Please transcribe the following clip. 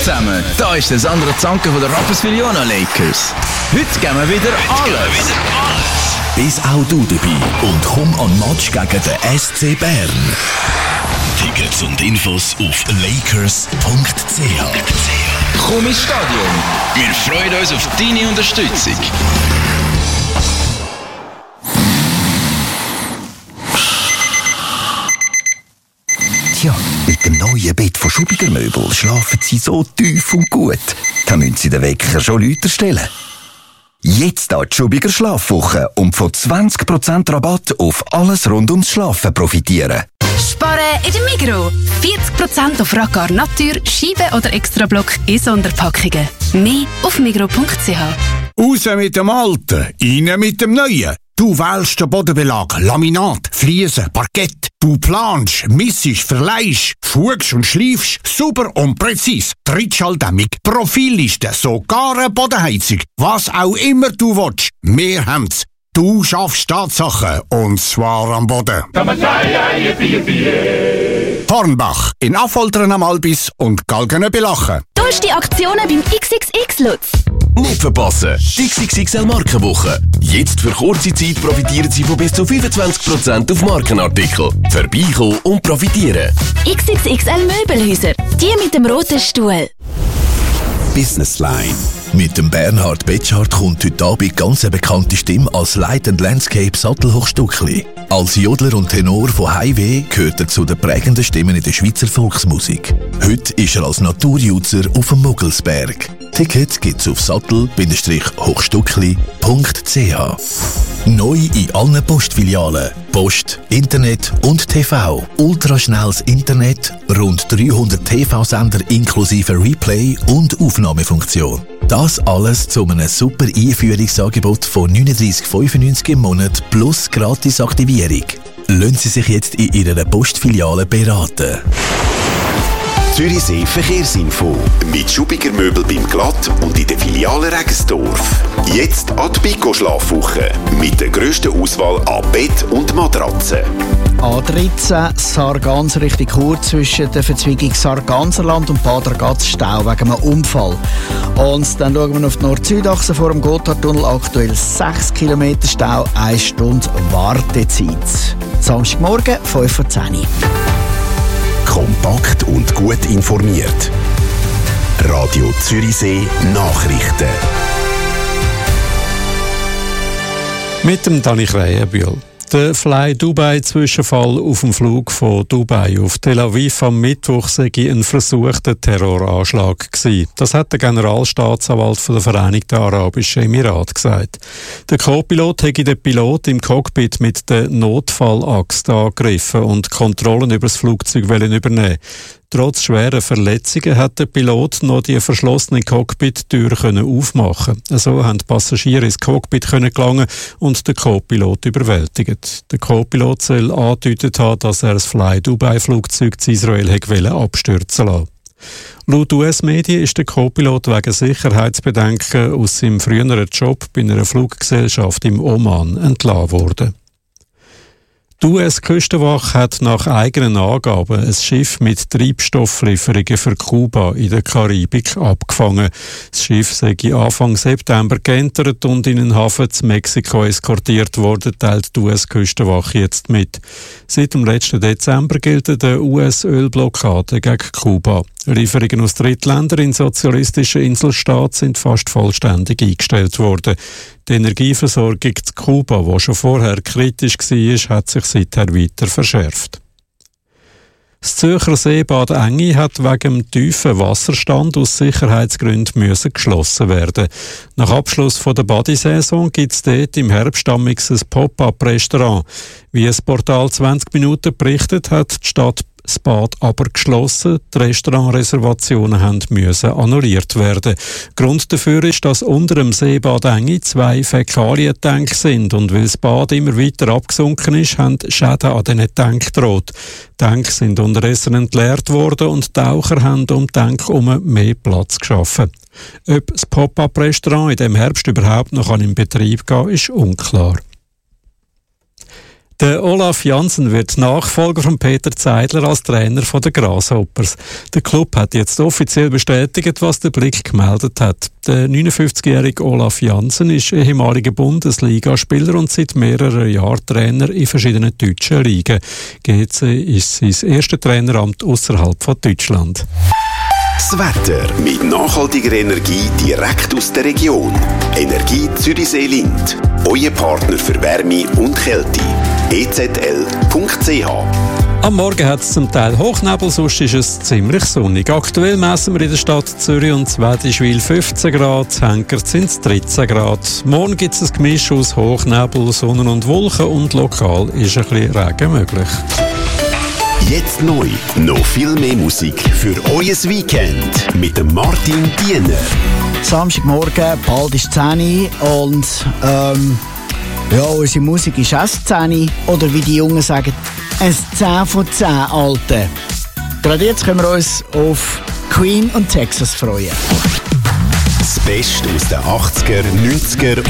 zusammen, da ist der Sandra Zanke von der Rapperswil-Jona Lakers. Heute geben wir wieder alles. Bist auch du dabei und komm an den Match gegen den SC Bern. Tickets und Infos auf lakers.ch. Komm ins Stadion. Wir freuen uns auf deine Unterstützung. Tja, mit dem neuen Bett von Schubiger Möbel schlafen sie so tief und gut. Da müssen sie den Wecker schon lauter stellen. Jetzt an die Schubiger Schlafwoche und von 20% Rabatt auf alles rund ums Schlafen profitieren. Sparen in der Migros. 40% auf Raccar Natur, Scheibe oder Extrablock in Sonderpackungen. Mehr auf migros.ch. Raus mit dem Alten, rein mit dem Neuen. Du wählst den Bodenbelag, Laminat, Fliesen, Parkett. Du planst, missest, verleihst, fugst und schleifst, super und präzis. Trittschalldämmung, Profilliste, sogar eine Bodenheizung. Was auch immer du willst, wir haben's. Du schaffst Tatsachen, und zwar am Boden. Hornbach, in Affoltern am Albis und Galgenbelachen. Du hast die Aktionen beim XXX Lutz. Nicht verpassen, die XXXL Markenwoche. Jetzt für kurze Zeit profitieren Sie von bis zu 25% auf Markenartikel. Vorbeikommen und profitieren. XXXL Möbelhäuser, die mit dem roten Stuhl. Business Line. Mit dem Bernhard Betschart kommt heute Abend ganz eine bekannte Stimme als Light & Landscape Sattelhochstuckli. Als Jodler und Tenor von Highway gehört er zu den prägenden Stimmen in der Schweizer Volksmusik. Heute ist er als Naturjuzer auf dem Muggelsberg. Tickets gibt's auf sattel-hochstuckli.ch. Neu in allen Postfilialen. Post, Internet und TV. Ultraschnelles Internet, rund 300 TV-Sender inklusive Replay und Aufnahmefunktion. Das alles zu einem super Einführungsangebot von 39,95 im Monat plus Gratis-Aktivierung. Lassen Sie sich jetzt in Ihrer Postfiliale beraten. Zürichsee Verkehrsinfo. Mit Schubiger Möbel beim Glatt und in der Filiale Regensdorf. Jetzt an die Pico-Schlafwoche. Mit der grössten Auswahl an Bett und Matratzen. A13 Sargans Richtung Chur zwischen der Verzweigung Sarganserland und Bad Ragaz Stau wegen einem Unfall. Und dann schauen wir auf die Nord-Süd-Achse vor dem Gotthardtunnel. Aktuell 6 km Stau, 1 Stunde Wartezeit. Samstagmorgen 5:10 Uhr. Kompakt und gut informiert. Radio Zürichsee Nachrichten. Mit dem Dani Krähenbühl. Der Fly Dubai-Zwischenfall auf dem Flug von Dubai auf Tel Aviv am Mittwoch sei ein versuchter Terroranschlag gewesen. Das hat der Generalstaatsanwalt von der Vereinigten Arabischen Emirate gesagt. Der Co-Pilot hätte den Pilot im Cockpit mit der Notfallaxt angegriffen und Kontrollen über das Flugzeug übernehmen. Trotz schwerer Verletzungen hat der Pilot noch die verschlossene Cockpit-Tür aufmachen. So haben die Passagiere ins Cockpit gelangen und den Co-Pilot überwältigt. Der Co-Pilot soll angedeutet haben, dass er das Fly-Dubai-Flugzeug zu Israel abstürzen lassen. Laut US-Medien ist der Co-Pilot wegen Sicherheitsbedenken aus seinem früheren Job bei einer Fluggesellschaft im Oman entlassen worden. Die US-Küstenwache hat nach eigenen Angaben ein Schiff mit Treibstofflieferungen für Kuba in der Karibik abgefangen. Das Schiff sei Anfang September geentert und in den Hafen zu Mexiko eskortiert worden, teilt die US-Küstenwache jetzt mit. Seit dem letzten Dezember gilt eine US-Ölblockade gegen Kuba. Lieferungen aus Drittländern in sozialistischen Inselstaaten sind fast vollständig eingestellt worden. Die Energieversorgung zu Kuba, die schon vorher kritisch war, hat sich seither weiter verschärft. Das Zürcher Seebad Engi hat wegen dem tiefen Wasserstand aus Sicherheitsgründen geschlossen werden. Nach Abschluss der Badesaison gibt es dort im Herbst ein Pop-up-Restaurant. Wie das Portal 20 Minuten berichtet, hat die Stadt das Bad aber geschlossen. Die Restaurantreservationen mussten annulliert werden. Grund dafür ist, dass unter dem Seebad Engi 2 Fäkalientanks sind und weil das Bad immer weiter abgesunken ist, haben Schäden an diesen Tanks gedroht. Die Tanks sind unterdessen entleert worden und die Taucher haben um die Tanks herum mehr Platz geschaffen. Ob das Pop-up-Restaurant in diesem Herbst überhaupt noch in Betrieb gehen kann, ist unklar. Der Olaf Jansen wird Nachfolger von Peter Zeidler als Trainer der Grasshoppers. Der Club hat jetzt offiziell bestätigt, was der Blick gemeldet hat. Der 59-jährige Olaf Jansen ist ehemaliger Bundesligaspieler und seit mehreren Jahren Trainer in verschiedenen deutschen Ligen. GC ist sein erstes Traineramt außerhalb von Deutschland. Das Wetter mit nachhaltiger Energie direkt aus der Region. Energie Zürichsee-Lind. Euer Partner für Wärme und Kälte. ezl.ch. Am Morgen hat es zum Teil Hochnebel, sonst ist es ziemlich sonnig. Aktuell messen wir in der Stadt Zürich und Wädischwil 15 Grad, Henkert sind es 13 Grad. Morgen gibt es ein Gemisch aus Hochnebel, Sonne und Wolken und lokal ist ein bisschen Regen möglich. Jetzt neu, noch viel mehr Musik für euer Weekend mit dem Martin Diener. Samstagmorgen, bald ist 10 Uhr und ja, unsere Musik ist erst 10 Uhr oder wie die Jungen sagen, ein 10 von 10 Alte. Gerade jetzt können wir uns auf Queen und Texas freuen. Das Beste aus den 80er, 90er